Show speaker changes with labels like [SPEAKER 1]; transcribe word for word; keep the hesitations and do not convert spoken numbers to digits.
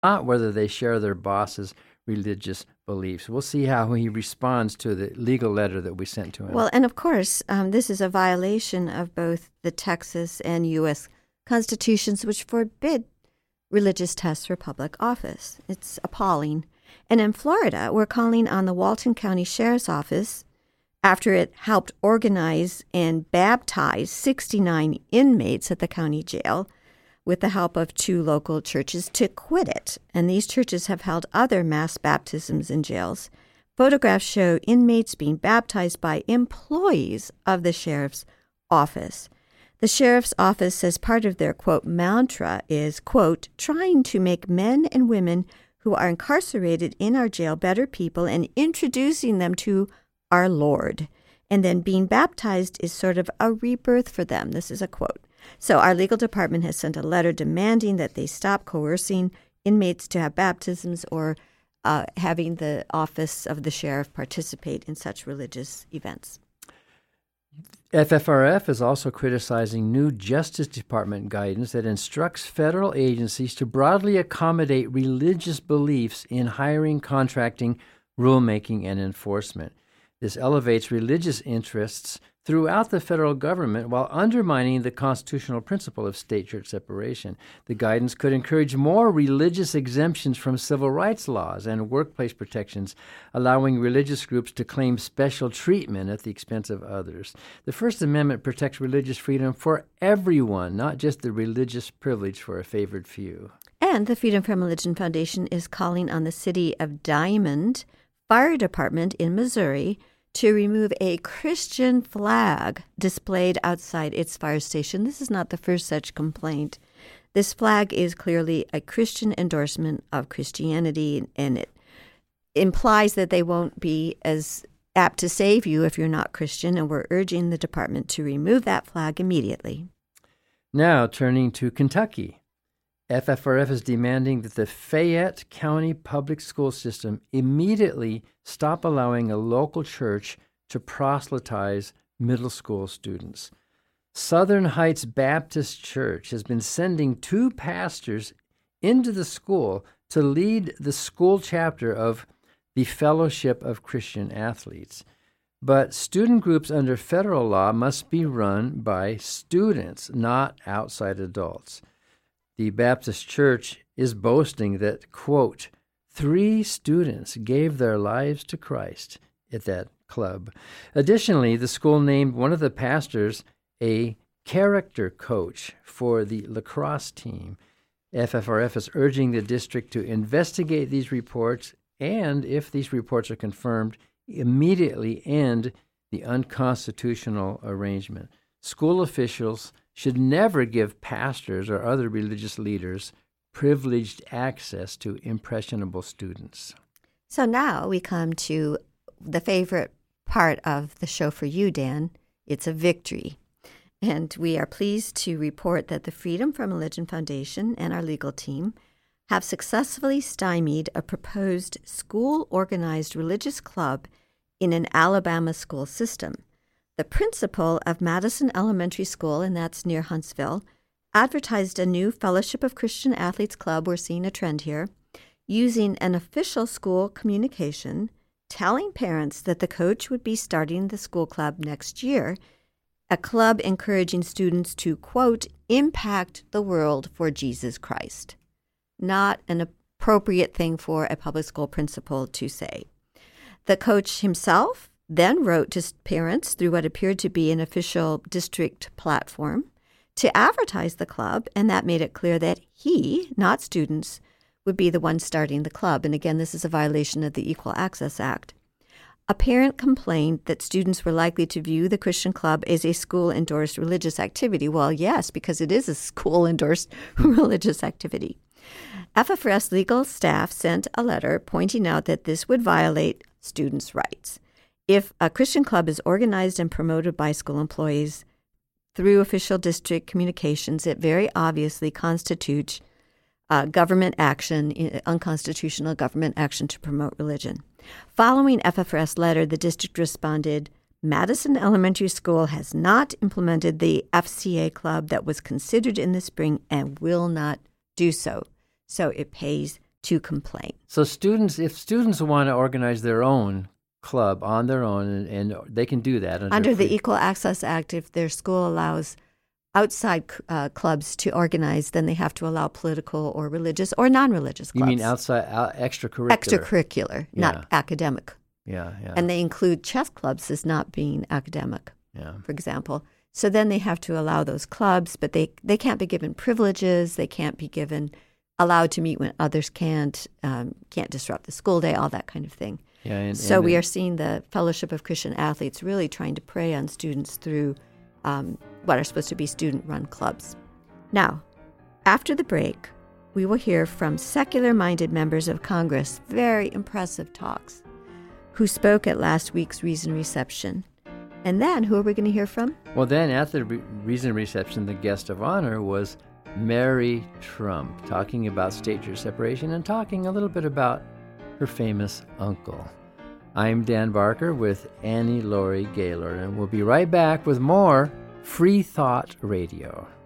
[SPEAKER 1] not whether they share their boss's religious beliefs. We'll see how he responds to the legal letter that we sent to him.
[SPEAKER 2] Well, and of course, um, this is a violation of both the Texas and U S constitutions, which forbid religious tests for public office. It's appalling. And in Florida, we're calling on the Walton County Sheriff's Office, after it helped organize and baptize sixty-nine inmates at the county jail with the help of two local churches, to quit it. And these churches have held other mass baptisms in jails. Photographs show inmates being baptized by employees of the sheriff's office. The sheriff's office says part of their, quote, mantra is, quote, trying to make men and women who are incarcerated in our jail better people and introducing them to our Lord. And then being baptized is sort of a rebirth for them. This is a quote. So our legal department has sent a letter demanding that they stop coercing inmates to have baptisms or uh, having the office of the sheriff participate in such religious events.
[SPEAKER 1] F F R F is also criticizing new Justice Department guidance that instructs federal agencies to broadly accommodate religious beliefs in hiring, contracting, rulemaking, and enforcement. This elevates religious interests throughout the federal government while undermining the constitutional principle of state-church separation. The guidance could encourage more religious exemptions from civil rights laws and workplace protections, allowing religious groups to claim special treatment at the expense of others. The First Amendment protects religious freedom for everyone, not just the religious privilege for a favored few.
[SPEAKER 2] And the Freedom from Religion Foundation is calling on the city of Diamond Fire Department in Missouri to remove a Christian flag displayed outside its fire station. This is not the first such complaint. This flag is clearly a Christian endorsement of Christianity, and it implies that they won't be as apt to save you if you're not Christian, and we're urging the department to remove that flag immediately.
[SPEAKER 1] Now, turning to Kentucky. F F R F is demanding that the Fayette County Public School System immediately stop allowing a local church to proselytize middle school students. Southern Heights Baptist Church has been sending two pastors into the school to lead the school chapter of the Fellowship of Christian Athletes. But student groups under federal law must be run by students, not outside adults. The Baptist Church is boasting that, quote, three students gave their lives to Christ at that club. Additionally, the school named one of the pastors a character coach for the lacrosse team. F F R F is urging the district to investigate these reports and, if these reports are confirmed, immediately end the unconstitutional arrangement. School officials should never give pastors or other religious leaders privileged access to impressionable students.
[SPEAKER 2] So now we come to the favorite part of the show for you, Dan. It's a victory. And we are pleased to report that the Freedom from Religion Foundation and our legal team have successfully stymied a proposed school-organized religious club in an Alabama school system. The principal of Madison Elementary School, and that's near Huntsville, advertised a new Fellowship of Christian Athletes Club, we're seeing a trend here, using an official school communication, telling parents that the coach would be starting the school club next year, a club encouraging students to, quote, impact the world for Jesus Christ. Not an appropriate thing for a public school principal to say. The coach himself then wrote to parents through what appeared to be an official district platform to advertise the club, and that made it clear that he, not students, would be the one starting the club. And again, this is a violation of the Equal Access Act. A parent complained that students were likely to view the Christian club as a school-endorsed religious activity. Well, yes, because it is a school-endorsed religious activity. F F R S legal staff sent a letter pointing out that this would violate students' rights. If a Christian club is organized and promoted by school employees through official district communications, it very obviously constitutes uh, government action, unconstitutional government action to promote religion. Following F F R S letter, the district responded, Madison Elementary School has not implemented the F C A club that was considered in the spring and will not do so. So it pays to complain.
[SPEAKER 1] So students, if students want to organize their own club on their own, and, and they can do that. Under,
[SPEAKER 2] Under the
[SPEAKER 1] free-
[SPEAKER 2] Equal Access Act, if their school allows outside uh, clubs to organize, then they have to allow political or religious or non-religious clubs.
[SPEAKER 1] You mean outside, out, extracurricular?
[SPEAKER 2] Extracurricular,
[SPEAKER 1] Yeah.
[SPEAKER 2] not academic.
[SPEAKER 1] Yeah, yeah.
[SPEAKER 2] And they include chess clubs as not being academic,
[SPEAKER 1] yeah.
[SPEAKER 2] for example. So then they have to allow those clubs, but they, they can't be given privileges. They can't be given allowed to meet when others can't, um, can't disrupt the school day, all that kind of thing.
[SPEAKER 1] Yeah, and,
[SPEAKER 2] so
[SPEAKER 1] and
[SPEAKER 2] we
[SPEAKER 1] the,
[SPEAKER 2] are seeing the Fellowship of Christian Athletes really trying to prey on students through um, what are supposed to be student-run clubs. Now, after the break, we will hear from secular-minded members of Congress, very impressive talks, who spoke at last week's Reason Reception. And then, who are we going to hear from?
[SPEAKER 1] Well, then at the re- Reason Reception, the guest of honor was Mary Trump, talking about state church separation and talking a little bit about her famous uncle. I'm Dan Barker with Annie Laurie Gaylord, and we'll be right back with more Free Thought Radio.